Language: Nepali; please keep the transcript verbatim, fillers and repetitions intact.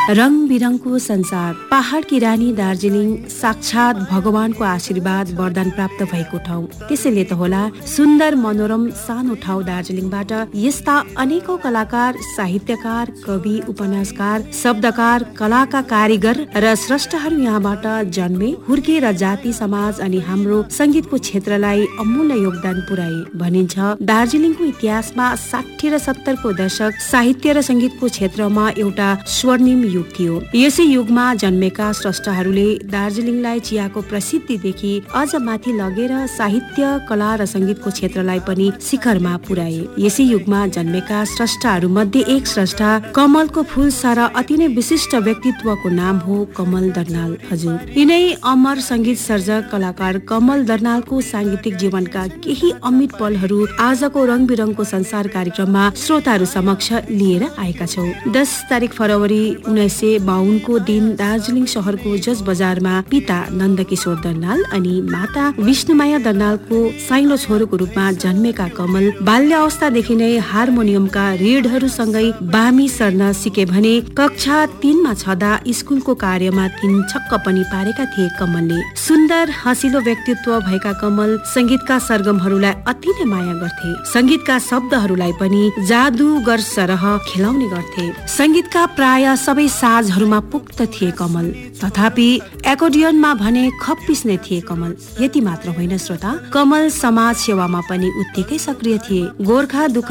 रङ बिरङको संसार, पहाडकी रानी दार्जिलिङ साक्षात भगवानको आशीर्वाद वरदान प्राप्त भएको ठाउँ। त्यसैले त होला सुन्दर मनोरम सानो ठाउँ दार्जिलिङबाट यस्ता अनेकौं कलाकार, साहित्यकार, कवि, उपन्यासकार, शब्दकार, कलाका कारिगर र स्रष्टाहरू यहाँबाट जन्मे, हुर्के र जाति समाज अनि हाम्रो संगीतको क्षेत्रलाई अमूल्य योगदान पुर्याए। भनिन्छ दार्जिलिङको इतिहासमा साठी र सत्तरको दशक साहित्य र संगीतको क्षेत्रमा एउटा स्वर्णिम युग थियो। यसै युगमा जन्मेका स्रष्टाहरूले दार्जिलिङलाई चियाको प्रसिद्धिदेखि अझ माथि लगेर साहित्य, कला र संगीतको क्षेत्रलाई पनि शिखरमा पुर्याए। यसै युगमा जन्मेका स्रष्टाहरू मध्ये एक स्रष्टा कमलको फूल सारा अति नै विशिष्ट व्यक्तित्वको नाम हो कमल दर्नाल हजुर। यिनै अमर संगीत सर्जक कलाकार कमल दर्नालको सांगीतिक जीवनका केही अमिट पलहरू आजको रङ बिरङको संसार कार्यक्रममा श्रोताहरू समक्ष लिएर आएका छौं। दस तारिक फरवरी उन्नाइस सय बाउन्नको दिन दार्जिलिङ शहरको जज बजारमा पिता नन्दकिशोर दर्नाल अनि माता विष्णुमाया दर्नालको साइलो छोरोको रूपमा जन्मेका कमल बाल्य अवस्थादेखि नै हार्मोनियमका रीडहरूसँगै बामी सर्न सिके भने कक्षा तीनमा छँदा स्कुलको कार्यमा तीन छक्क पनि पारेका थिए कमलले। सुन्दर हँसिलो व्यक्तित्व भएका कमल संगीतका सरगमहरूलाई अति नै माया गर्थे। संगीतका शब्दहरूलाई पनि जादुगर सरह खेलाउने गर्थे। संगीतका प्राय सबै साजहरूमा पुख्त थिए कमल, तथापि एकोर्डियनमा भने खप्पिस नै थिए कमल। यति मात्र होइन श्रोता, कमल समाज सेवामा पनि उत्तिकै सक्रिय थिए। गोर्खा दुःख